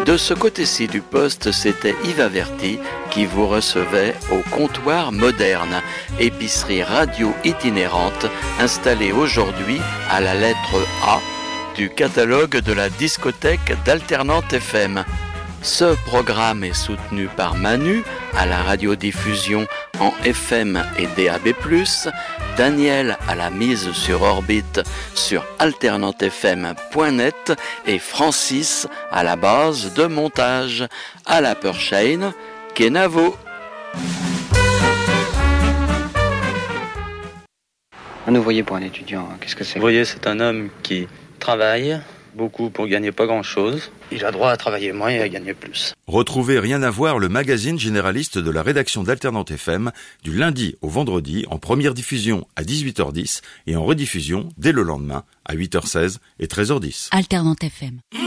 De ce côté-ci du poste, c'était Yves Averti qui vous recevait au comptoir moderne, épicerie radio itinérante installée aujourd'hui à la lettre A du catalogue de la discothèque d'Alternante FM. Ce programme est soutenu par Manu à la radiodiffusion en FM et DAB+, Daniel à la mise sur orbite sur alternantefm.net et Francis à la base de montage à la Perchain, Kenavo. Un ouvrier pour un étudiant, qu'est-ce que c'est ? Ouvrier, c'est un homme qui travaille beaucoup pour gagner pas grand-chose. Il a droit à travailler moins et à gagner plus. Retrouvez Rien à voir, le magazine généraliste de la rédaction d'Alternante FM, du lundi au vendredi, en première diffusion à 18h10 et en rediffusion dès le lendemain à 8h16 et 13h10. Alternante FM.